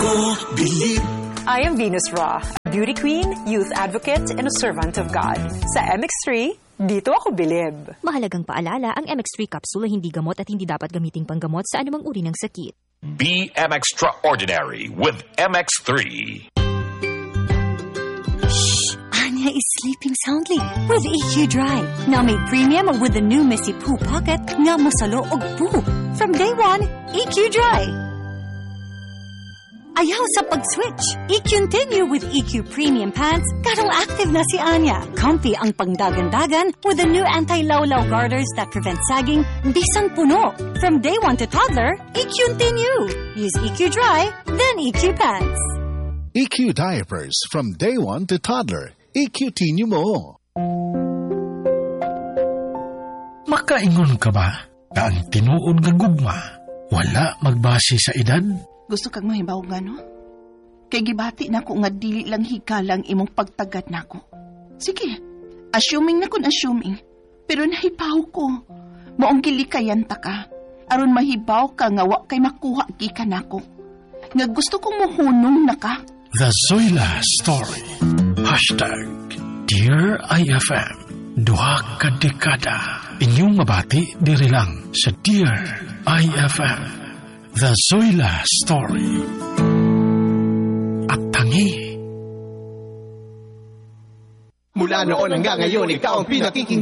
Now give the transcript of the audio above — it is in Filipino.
I am Venus Ra, a beauty queen, youth advocate, and a servant of God. Sa MX3, dito ako bilib. Mahalagang paalala, ang MX3 capsule ay hindi gamot at hindi dapat gamiting panggamot sa anumang uri ng sakit. Be extraordinary with MX3. Anya is sleeping soundly with EQ Dry. Now made premium with the new Missy Poo Pocket nga masalo og poo. From day one, EQ Dry. Ayaw sa pag-switch. I-continue with EQ Premium Pants. Karong active na si Anya. Comfy ang pangdagan-dagan with the new anti-law-law garters that prevent sagging. Bisan puno. From day one to toddler, I-continue. Use EQ Dry, then EQ Pants. EQ Diapers from day one to toddler. I-continue mo. Makaingon ka ba na ang tinuod nga gugma wala magbase sa edad? Gusto kang mahibaw nga, no? Kay gibati na ko nga dili lang hikalang imong pagtagad na ko. Sige, assuming na kun assuming. Pero nahibaw ko. Moong gilikayan ta ka. Aron mahibaw ka nga wa kay makuha gikan nako. Nga gusto kong mohunong na ka. The Zoila Story. #Dear IFM. Duha ka dekada. Inyong mabati diri lang sa Dear IFM. The Zoila Story. At tangi. Mula noon hanggang ngayon, ikaw ang pinakikinggan.